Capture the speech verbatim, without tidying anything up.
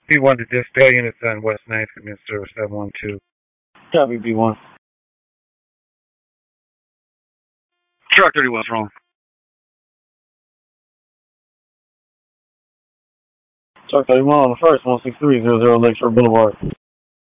B one to dispatch units on West ninth, command service seven one two. Copy, B one. Truck thirty-one's wrong. Truck thirty-one on the first, one six three zero zero Lakeshore Boulevard.